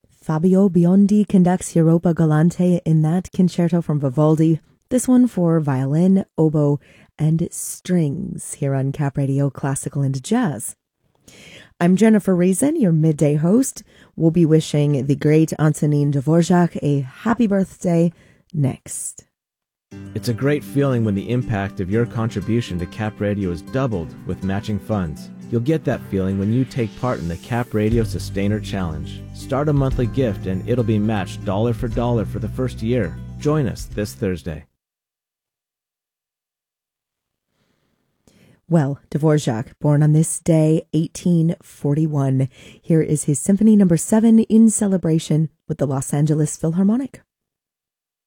Fabio Biondi conducts Europa Galante in that concerto from Vivaldi. This one for violin, oboe, and strings here on Cap Radio Classical and Jazz. I'm Jennifer Reason, your midday host. We'll be wishing the great Antonin Dvorak a happy birthday next. It's a great feeling when the impact of your contribution to Cap Radio is doubled with matching funds. You'll get that feeling when you take part in the Cap Radio Sustainer Challenge. Start a monthly gift and it'll be matched dollar for the first year. Join us this Thursday. Well, Dvorak, born on this day, 1841. Here is his Symphony No. 7 in celebration with the Los Angeles Philharmonic.